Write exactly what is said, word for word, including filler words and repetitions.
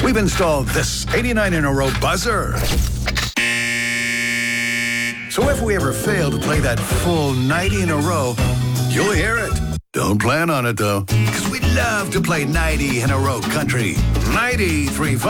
we've installed this eighty-nine in a row buzzer. So if we ever fail to play that full ninety in a row, you'll hear it. Don't plan on it, though, because we'd love to play ninety in a row country. ninety-three point five